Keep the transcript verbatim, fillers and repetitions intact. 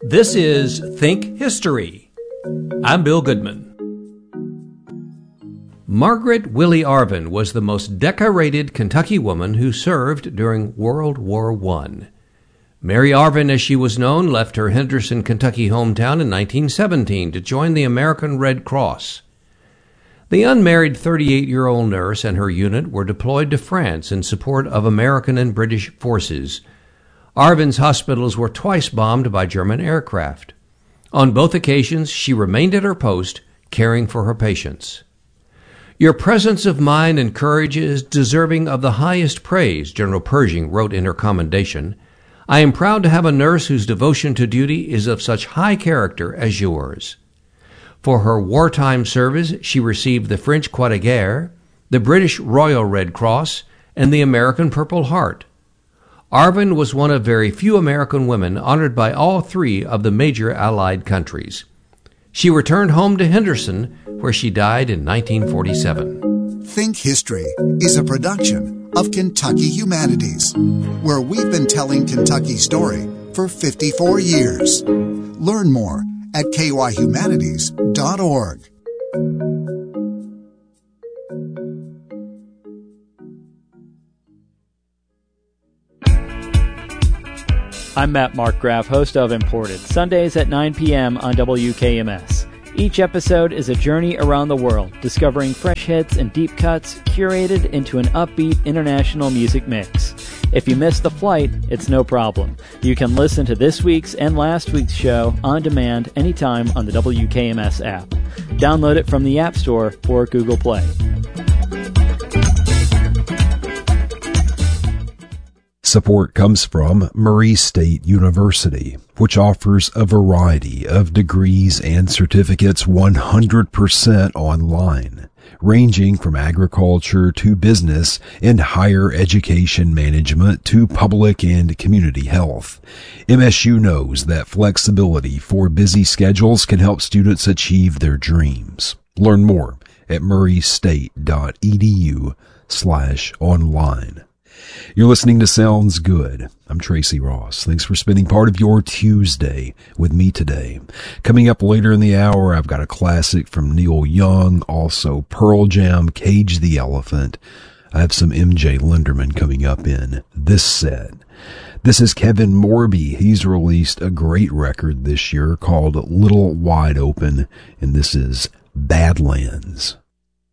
This is Think History. I'm Bill Goodman. Margaret Willie Arvin was the most decorated Kentucky woman who served during World War One. Mary Arvin, as she was known, left her Henderson, Kentucky hometown in nineteen seventeen to join the American Red Cross. The unmarried thirty-eight-year-old nurse and her unit were deployed to France in support of American and British forces. Arvin's hospitals were twice bombed by German aircraft. On both occasions, she remained at her post, caring for her patients. Your presence of mind and courage is deserving of the highest praise, General Pershing wrote in her commendation. I am proud to have a nurse whose devotion to duty is of such high character as yours. For her wartime service, she received the French Croix de Guerre, the British Royal Red Cross, and the American Purple Heart. Arvin was one of very few American women honored by all three of the major Allied countries. She returned home to Henderson, where she died in nineteen forty-seven. Think History is a production of Kentucky Humanities, where we've been telling Kentucky's story for fifty-four years. Learn more at k y humanities dot org. I'm Matt Markgraf, host of Imported, Sundays at nine p.m. on W K M S. Each episode is a journey around the world, discovering fresh hits and deep cuts curated into an upbeat international music mix. If you missed the flight, it's no problem. You can listen to this week's and last week's show on demand anytime on the W K M S app. Download it from the App Store or Google Play. Support comes from Murray State University, which offers a variety of degrees and certificates one hundred percent online, ranging from agriculture to business and higher education management to public and community health. M S U knows that flexibility for busy schedules can help students achieve their dreams. Learn more at murraystate.edu slash online. You're listening to Sounds Good. I'm Tracy Ross. Thanks for spending part of your Tuesday with me today. Coming up later in the hour, I've got a classic from Neil Young, also Pearl Jam, Cage the Elephant. I have some M J Linderman coming up in this set. This is Kevin Morby. He's released a great record this year called Little Wide Open, and this is Badlands.